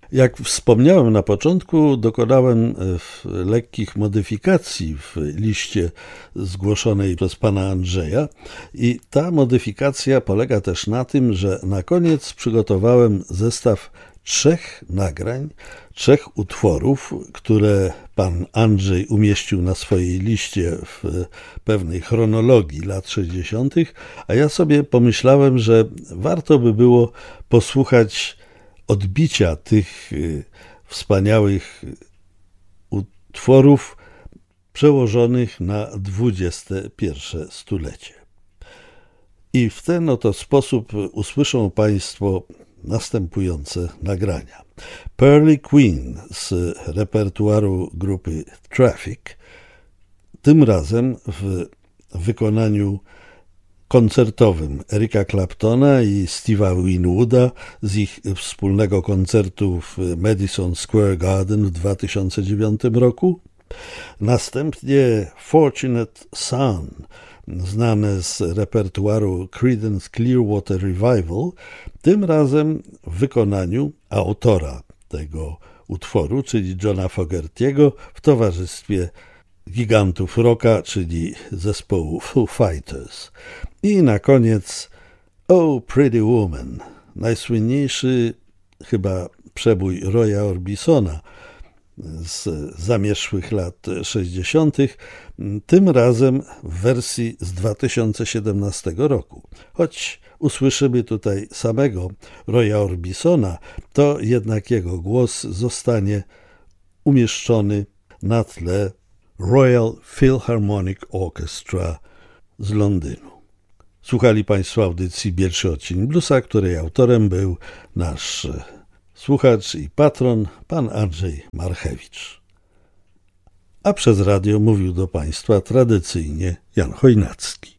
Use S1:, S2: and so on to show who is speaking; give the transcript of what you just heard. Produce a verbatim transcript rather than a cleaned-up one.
S1: Jak wspomniałem na początku, dokonałem lekkich modyfikacji w liście zgłoszonej przez pana Andrzeja i ta modyfikacja polega też na tym, że na koniec przygotowałem zestaw trzech nagrań, trzech utworów, które pan Andrzej umieścił na swojej liście w pewnej chronologii lat sześćdziesiątych, a ja sobie pomyślałem, że warto by było posłuchać odbicia tych wspaniałych utworów przełożonych na dwudzieste pierwsze stulecie. I w ten oto sposób usłyszą państwo następujące nagrania. Pearly Queen z repertuaru grupy Traffic, tym razem w wykonaniu koncertowym Erika Claptona i Steve'a Winwooda z ich wspólnego koncertu w Madison Square Garden w dwa tysiące dziewiątym roku. Następnie Fortunate Son, znane z repertuaru Creedence Clearwater Revival, tym razem w wykonaniu autora tego utworu, czyli Johna Fogerty'ego, w towarzystwie gigantów rocka, czyli zespołu Foo Fighters. I na koniec Oh Pretty Woman, najsłynniejszy chyba przebój Roya Orbisona z zamierzchłych lat sześćdziesiątych, tym razem w wersji z dwa tysiące siedemnastego roku. Choć usłyszymy tutaj samego Roya Orbisona, to jednak jego głos zostanie umieszczony na tle Royal Philharmonic Orchestra z Londynu. Słuchali państwo audycji Pierwszy Odcień Bluesa, której autorem był nasz słuchacz i patron, pan Andrzej Marchewicz. A przez radio mówił do państwa tradycyjnie Jan Chojnacki.